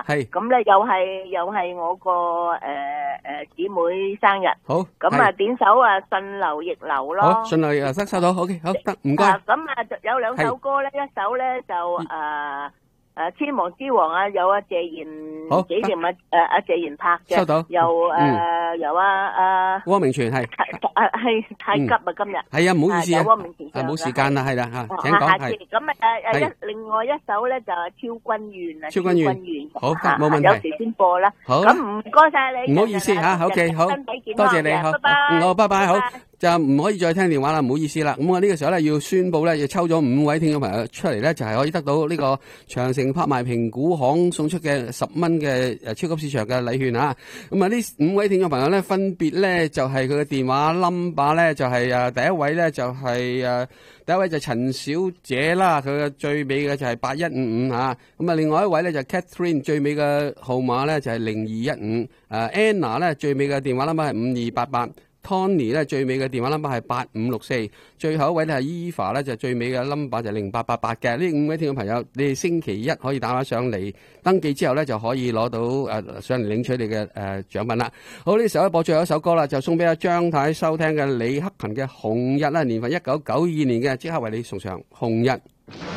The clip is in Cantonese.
係咁咧又係我個姊妹生日。 好。 咁啊點首啊順流逆流咯。 好，順流逆流得收到。OK，好得，唔該。 咁啊有兩首歌咧，一首咧就千王之王啊，有阿謝賢紀念阿謝賢拍嘅， 收到。 由汪明荃係太急啊今日。 係啊，唔好意思啊， 汪明荃唱嘅。 冇時間啦，係啦嚇，請講。係。 咁另外一首咧就係超君願啊。 超君願。好，冇問題。 有時先播啦。 好。 咁唔該晒你。 唔好意思嚇，OK，好，多謝你，好，好，拜拜，好。就唔可以再聽電話啦，唔好意思啦。咁我呢個時候咧要宣佈咧，要抽咗5位聽眾朋友出嚟咧，就係可以得到呢個長城拍賣評估行送出嘅10蚊嘅超級市場嘅禮券啊。咁啊呢5位聽眾朋友咧，分別咧就係佢嘅電話 number 咧，就係第一位咧就係第一位就陳小姐啦，佢嘅最尾嘅就係8155嚇。咁啊另外一位咧就 Catherine 最尾嘅號碼咧就係0215。Anna 咧最尾嘅電話 number 係5288。Tony 咧最尾嘅電話 number 係8564，最後一位咧係 Eva 咧就最尾嘅 number 就0888嘅。呢5位聽眾朋友，你哋星期一可以打返上嚟登記之後咧就可以攞到上嚟領取你嘅獎品啦。好，呢時候咧播最後一首歌啦，就送俾阿張太收聽嘅李克勤嘅《紅日》啦，年份1992年嘅，即刻為你送上《紅日》。